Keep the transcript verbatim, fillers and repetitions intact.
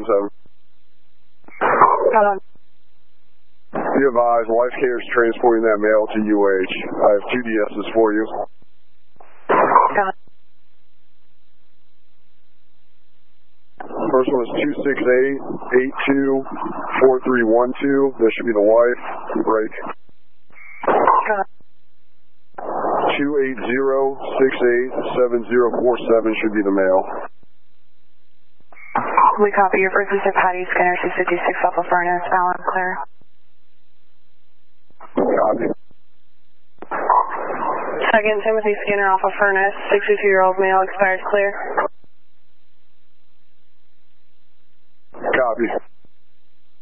seven seven. Hold on. Be advised, Life Care is transporting that mail to U H. I have two D S's for you. Hold on. First one is two six eight, eight two, four three one two. This should be the wife. Break. Hold on. two eight zero, six eight, seven zero four seven should be the male. We copy your frequency of Patty Skinner two fifty-six Alpha Furnace, Allen, clear. Copy. Second Timothy Skinner Alpha Furnace, sixty-two-year-old male, expired, clear. Copy.